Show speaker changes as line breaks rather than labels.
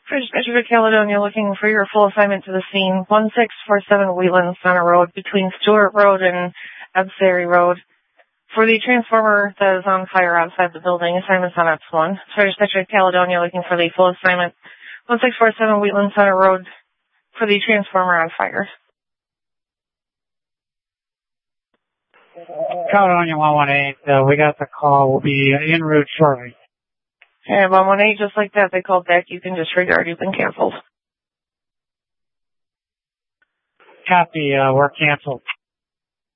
Dispatcher Caledonia looking for your full assignment to the scene. 1647 Wheatland Center Road between Stewart Road and Absary Road. For the transformer that is on fire outside the building, assignment's on X1. Dispatcher Caledonia looking for the full assignment. 1647 Wheatland Center Road for the transformer on fire.
Caledonia 118, we got the call. We'll be en route shortly.
And 118, just like that, they called back. You can disregard. You've been canceled.
Copy, we're canceled.